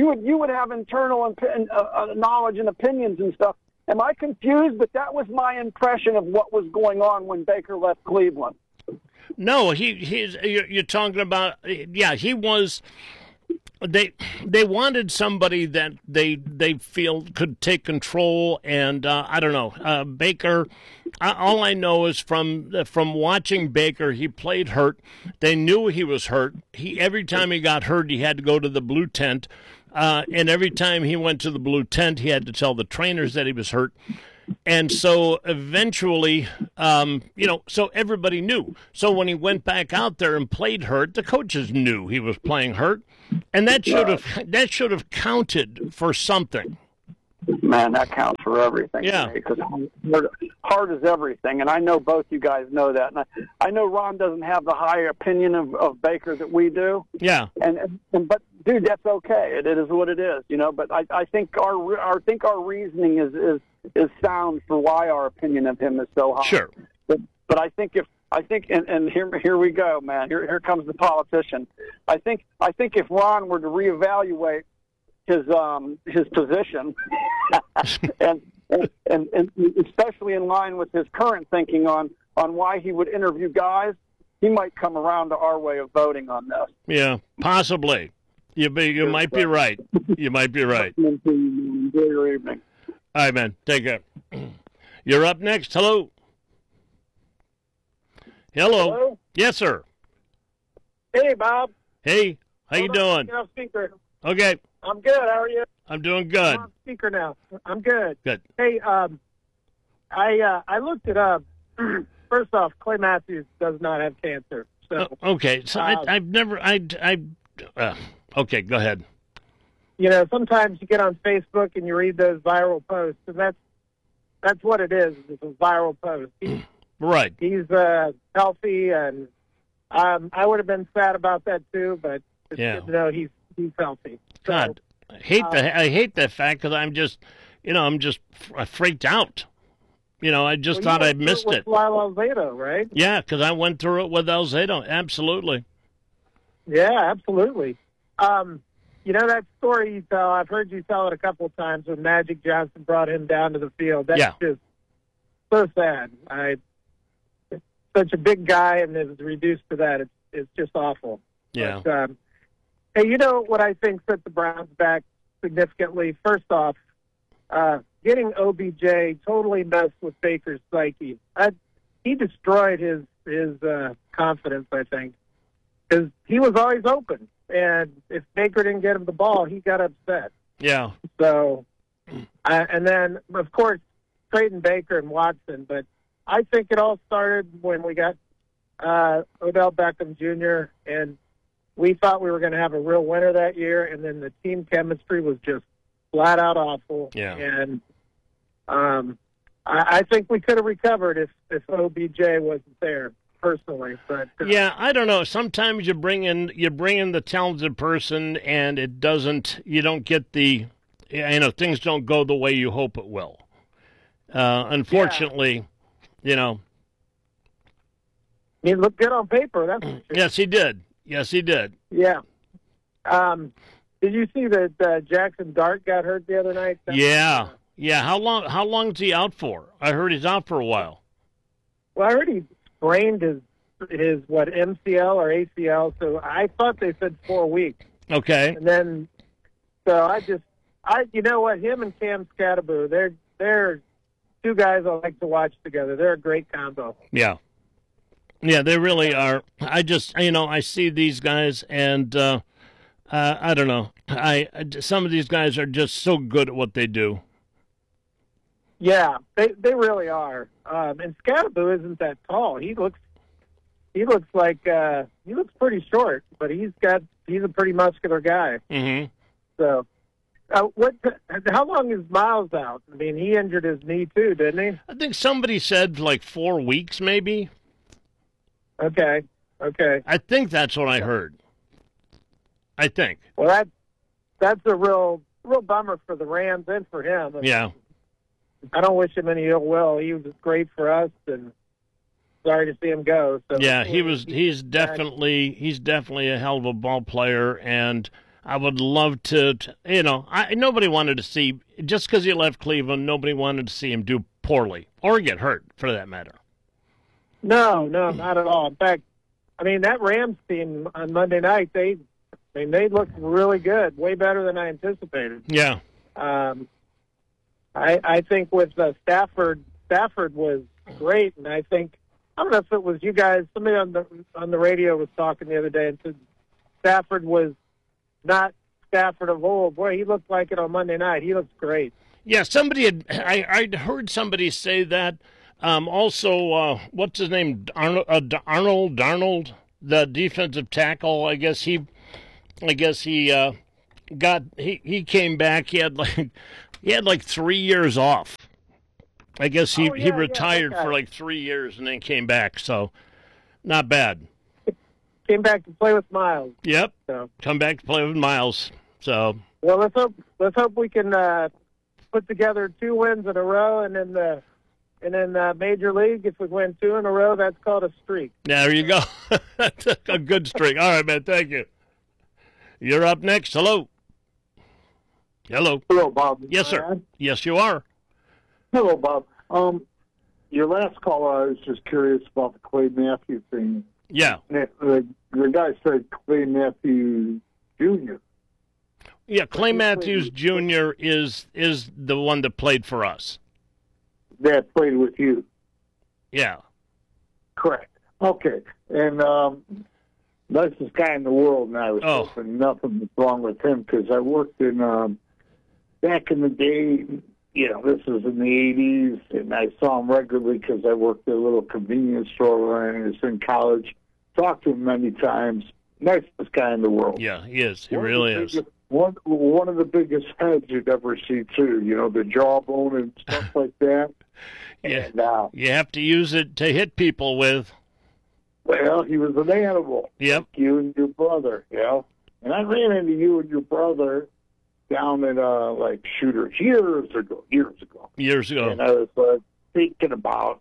S3: and opinions and stuff. Am I confused? But that was my impression of what was going on when Baker left Cleveland.
S2: No, you're talking about, he was, they wanted somebody that they feel could take control, and I don't know, Baker. All I know is from watching Baker, he played hurt. They knew he was hurt. Every time he got hurt, he had to go to the blue tent, and every time he went to the blue tent, he had to tell the trainers that he was hurt. And so eventually, so everybody knew. So when he went back out there and played hurt, the coaches knew he was playing hurt, and that should have counted for something.
S3: Man, that counts for everything.
S2: Yeah,
S3: because heart is everything, and I know both you guys know that. And I know Ron doesn't have the high opinion of Baker that we do.
S2: Yeah,
S3: but dude, that's okay. It is what it is, But I think our reasoning is sound for why our opinion of him is so high.
S2: Sure,
S3: but I think and here we go, man. Here comes the politician. I think if Ron were to reevaluate his position, and especially in line with his current thinking on why he would interview guys, he might come around to our way of voting on this.
S2: Yeah, possibly. You might be right. You might be right.
S3: Enjoy your evening.
S2: All right, man. Take care. You're up next. Hello. Hello. Yes, sir.
S4: Hey, Bob.
S2: Hey. How you doing?
S4: Get off speaker.
S2: Okay.
S4: I'm good. How are you?
S2: I'm doing good.
S4: I'm on speaker now. I'm good.
S2: Good.
S4: Hey, I looked it up. First off, Clay Matthews does not have cancer. So
S2: okay. So I've never. Okay. Go ahead.
S4: Sometimes you get on Facebook and you read those viral posts, and that's what it is. It's a viral post.
S2: Right.
S4: He's healthy, and I would have been sad about that too, but it's good to know he's healthy. So,
S2: God, I hate that fact because I'm just freaked out. I just thought I'd missed it.
S4: With Alzado, right?
S2: Yeah, because I went through it with Alzado. Absolutely.
S4: Yeah, absolutely. That story you tell, I've heard you tell it a couple of times when Magic Johnson brought him down to the field. That's just so sad. Such a big guy and is reduced to that. It's just awful.
S2: Yeah.
S4: But, hey, what I think set the Browns back significantly? First off, getting OBJ totally messed with Baker's psyche. He destroyed his confidence, I think, because he was always open. And if Baker didn't get him the ball, he got upset.
S2: Yeah.
S4: So, and then, of course, trading Baker and Watson. But I think it all started when we got Odell Beckham Jr., and we thought we were going to have a real winner that year, and then the team chemistry was just flat out awful.
S2: Yeah.
S4: And I think we could have recovered if OBJ wasn't there. Personally, but
S2: yeah, I don't know. Sometimes you bring in the talented person, and it doesn't. You don't get the, things don't go the way you hope it will. Unfortunately,
S4: He looked good on paper. That's for sure.
S2: Yes, he did. Yes, he did.
S4: Yeah. Did you see that Jackson Dart got hurt the other night?
S2: Yeah. How long is he out for? I heard he's out for a while.
S4: Well, I heard he sprained his MCL or ACL, so I thought they said 4 weeks.
S2: Okay.
S4: And then, so you know what, him and Cam Scatterbo, they're two guys I like to watch together. They're a great combo.
S2: Yeah. Yeah, they really are. I just, I see these guys, and I don't know. Some of these guys are just so good at what they do.
S4: Yeah, they really are. And Scatterbo isn't that tall. He looks like he looks pretty short, but he's a pretty muscular guy.
S2: Mm-hmm.
S4: So, how long is Miles out? I mean, he injured his knee too, didn't he?
S2: I think somebody said like 4 weeks, maybe.
S4: Okay.
S2: I think that's what I heard. I think.
S4: Well, that's a real bummer for the Rams and for him.
S2: Yeah.
S4: I don't wish him any ill will. He was great for us, and sorry to see him go. So
S2: yeah, he's definitely a hell of a ball player, and I would love to nobody wanted to see, just because he left Cleveland, nobody wanted to see him do poorly or get hurt, for that matter.
S4: No, not at all. In fact, I mean, that Rams team on Monday night, they I mean, they looked really good, way better than I anticipated.
S2: Yeah.
S4: I think with Stafford was great, and I don't know if it was you guys, somebody on the radio was talking the other day and said Stafford was not Stafford of old. Boy, he looked like it on Monday night. He looks great.
S2: Yeah, I'd heard somebody say that. Also, what's his name? Arnold Darnold, the defensive tackle. I guess he came back. He had like 3 years off. I guess he retired for like 3 years and then came back. So, not bad.
S4: Came back to play with Miles.
S2: Yep.
S4: So.
S2: Come back to play with Miles. So.
S4: Well, let's hope we can put together 2 wins in a row, and then Major League, if we win 2 in a row, that's called a streak.
S2: There you go. That's a good streak. All right, man. Thank you. You're up next. Hello. Hello.
S5: Hello, Bob.
S2: Yes, sir. Yes, you are.
S5: Hello, Bob. Your last caller, I was just curious about the Clay Matthews thing.
S2: Yeah.
S5: The guy said Clay Matthews Jr.
S2: Yeah, Clay Matthews Jr. is the one that played for us.
S5: That played with you.
S2: Yeah.
S5: Correct. Okay. And nicest guy in the world, and I was hoping nothing was wrong with him because I worked in, back in the day, this was in the 80s, and I saw him regularly because I worked at a little convenience store and I was in college. Talked to him many times. Nicest guy in the world.
S2: Yeah, he is. He really is.
S5: One of the biggest heads you'd ever see, too. The jawbone and stuff like that.
S2: Yeah.
S5: And,
S2: you have to use it to hit people with.
S5: Well, he was an animal.
S2: Yep.
S5: Like you and your brother, And I ran into you and your brother down at, Shooters years ago.
S2: And
S5: I was thinking about,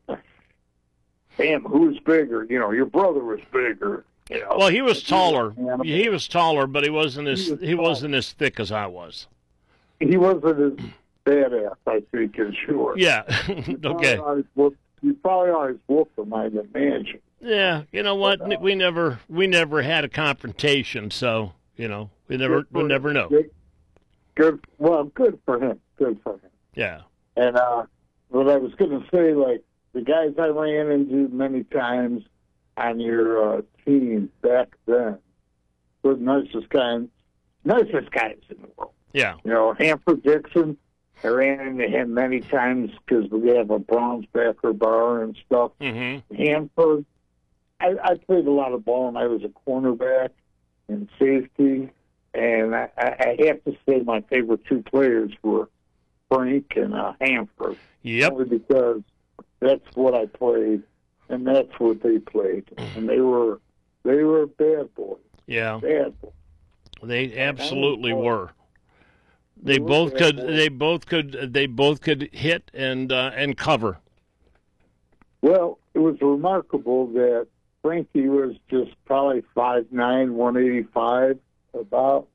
S5: damn, who's bigger? Your brother was bigger.
S2: Well, he was taller. He was taller, but he wasn't as thick as I was.
S5: He wasn't as badass, I think, as you were.
S2: Yeah. Okay.
S5: You probably always whooped him, I'd imagine.
S2: Yeah. You know what? We never had a confrontation, so we never know.
S5: Good. Well, good for him. Good for him.
S2: Yeah.
S5: And what I was going to say, the guys I ran into many times on your team back then were the nicest guys in the world.
S2: Yeah.
S5: Hanford Dixon, I ran into him many times because we have a Browns backer bar and stuff.
S2: Mm-hmm.
S5: Hanford, I played a lot of ball, and I was a cornerback and safety. And I have to say my favorite 2 players were Frank and Hanford.
S2: Yep.
S5: Only because that's what I played, and that's what they played. And they were bad boys.
S2: Yeah.
S5: Bad boys.
S2: They absolutely were. They both could hit and cover.
S5: Well, it was remarkable that Frankie was just probably 5'9", 185 about,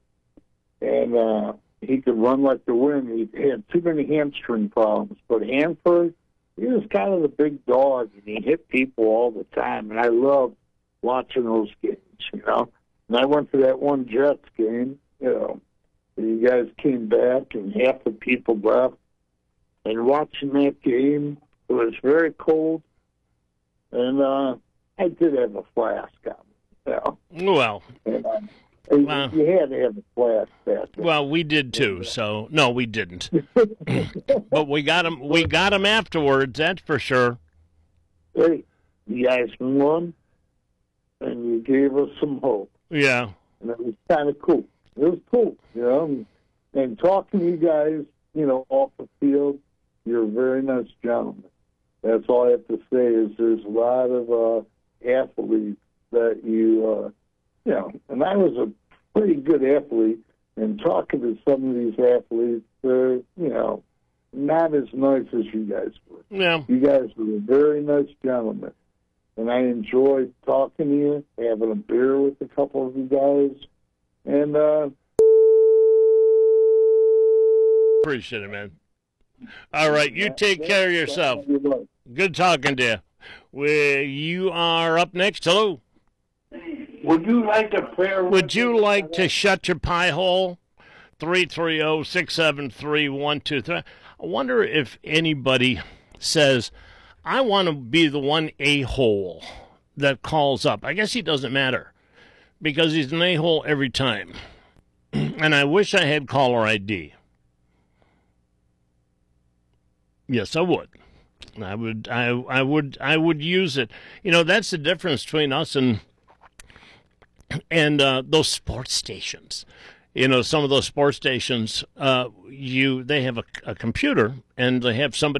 S5: and he could run like the wind. He had too many hamstring problems. But Hanford, he was kind of the big dog, and he hit people all the time. And I loved watching those games, And I went to that one Jets game, You guys came back, and half the people left. And watching that game, it was very cold. And I did have a flask on me.
S2: Well.
S5: And, you had to have a flask back then.
S2: Well, we did too. So no, we didn't. But we got him. We got him afterwards. That's for sure.
S5: Hey, you guys won, and you gave us some hope.
S2: Yeah.
S5: And it was kind of cool. It was cool, And talking to you guys, off the field, you're a very nice gentleman. That's all I have to say is there's a lot of athletes that you, and I was a pretty good athlete, and talking to some of these athletes, they're, not as nice as you guys were.
S2: Yeah.
S5: You guys were a very nice gentleman. And I enjoyed talking to you, having a beer with a couple of you guys, and
S2: appreciate it, man. All right, you take care of yourself. Good talking to you. You are up next. Hello.
S5: Would you like a prayer?
S2: Would you like to shut your pie hole? 330-673-123. I wonder if anybody says, I want to be the one a-hole that calls up. I guess he doesn't matter because he's an a-hole every time. And I wish I had caller ID. Yes, I would. I would use it. You know, that's the difference between us and those sports stations. You know, some of those sports stations, they have a computer and they have somebody